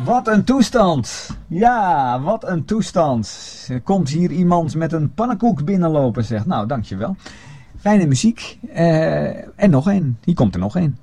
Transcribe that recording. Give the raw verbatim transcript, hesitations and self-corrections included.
Wat een toestand. Ja, wat een toestand. Er komt hier iemand met een pannenkoek binnenlopen, zegt. Nou, dankjewel. Fijne muziek. Uh, en nog één. Hier komt er nog één.